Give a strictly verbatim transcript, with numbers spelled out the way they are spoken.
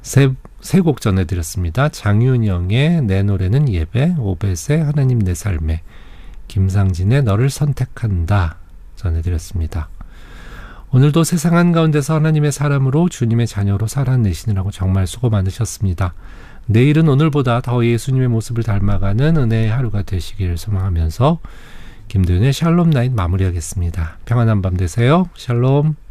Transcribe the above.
세, 세 곡 전해드렸습니다. 장윤영의 내 노래는 예배, 오벳의 하나님 내 삶에, 김상진의 너를 선택한다 전해드렸습니다. 오늘도 세상 한가운데서 하나님의 사람으로 주님의 자녀로 살아내시느라고 정말 수고 많으셨습니다. 내일은 오늘보다 더 예수님의 모습을 닮아가는 은혜의 하루가 되시기를 소망하면서 김도윤의 샬롬 나잇 마무리하겠습니다. 평안한 밤 되세요. 샬롬.